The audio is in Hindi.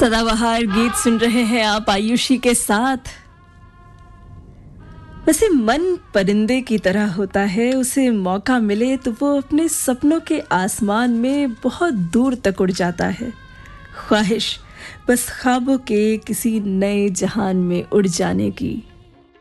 सदाबहार गीत सुन रहे हैं आप आयुषी के साथ। वैसे मन परिंदे की तरह होता है, उसे मौका मिले तो वो अपने सपनों के आसमान में बहुत दूर तक उड़ जाता है। ख्वाहिश बस ख्वाबों के किसी नए जहान में उड़ जाने की।